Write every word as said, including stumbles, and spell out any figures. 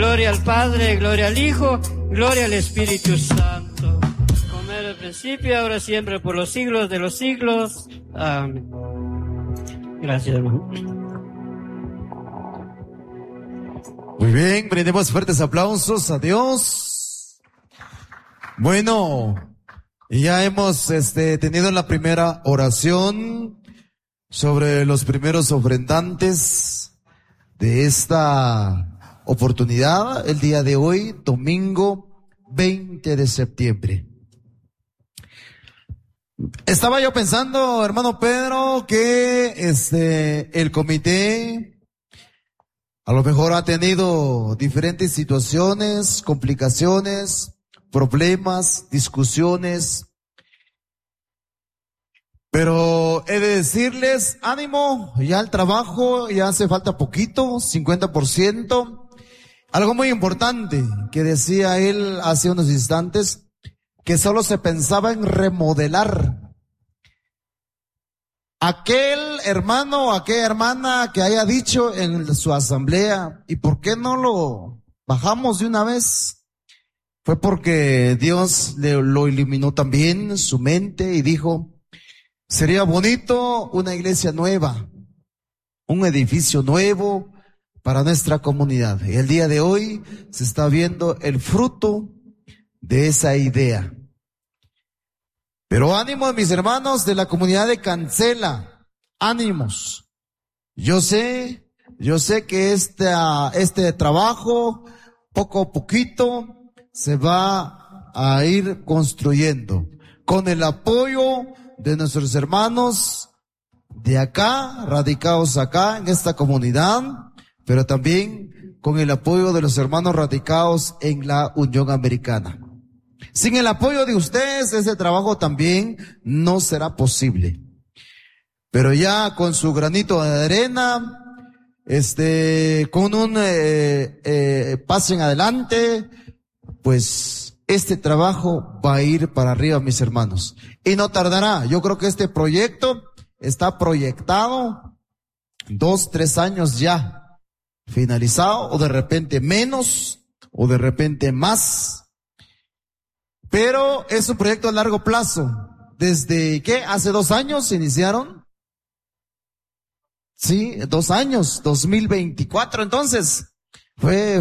Gloria al Padre, gloria al Hijo, gloria al Espíritu Santo. Como era al principio, ahora siempre, por los siglos de los siglos. Amén. Gracias, hermano. Muy bien, brindemos fuertes aplausos a Dios. Bueno, ya hemos este, tenido la primera oración sobre los primeros ofrendantes de esta oportunidad, el día de hoy, domingo veinte de septiembre. Estaba yo pensando, hermano Pedro, que este el comité a lo mejor ha tenido diferentes situaciones, complicaciones, problemas, discusiones. Pero he de decirles, ánimo, ya el trabajo, ya hace falta poquito, cincuenta por ciento. Algo muy importante que decía él hace unos instantes, que solo se pensaba en remodelar. Aquel hermano o aquella hermana que haya dicho en su asamblea, ¿y por qué no lo bajamos de una vez? Fue porque Dios le, lo iluminó también su mente y dijo, sería bonito una iglesia nueva, un edificio nuevo para nuestra comunidad. Y el día de hoy se está viendo el fruto de esa idea. Pero ánimos, mis hermanos de la comunidad de Cancela, ánimos. Yo sé, yo sé que este, este trabajo, poco a poquito, se va a ir construyendo. Con el apoyo de nuestros hermanos de acá, radicados acá en esta comunidad, pero también con el apoyo de los hermanos radicados en la Unión Americana. Sin el apoyo de ustedes, ese trabajo también no será posible. Pero ya con su granito de arena, este, con un eh, eh, paso en adelante, pues este trabajo va a ir para arriba, mis hermanos. Y no tardará. Yo creo que este proyecto está proyectado dos, tres años ya finalizado, o de repente menos, o de repente más. Pero es un proyecto a largo plazo. ¿Desde qué? ¿Hace dos años se iniciaron? Sí, dos años, dos mil veinticuatro. Entonces, fue